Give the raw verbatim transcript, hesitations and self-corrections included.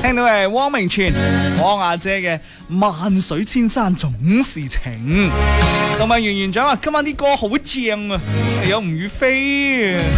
聽到係汪明荃、汪阿姐嘅《萬水千山總是情》，同埋圓圓長話今晚啲歌好正啊，有吳雨霏。